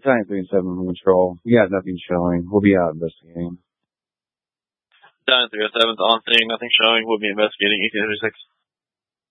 Battalion 3 and 7 from control. We got nothing showing. We'll be out investigating. Battalion 307's on scene, nothing showing. We'll be investigating 1836.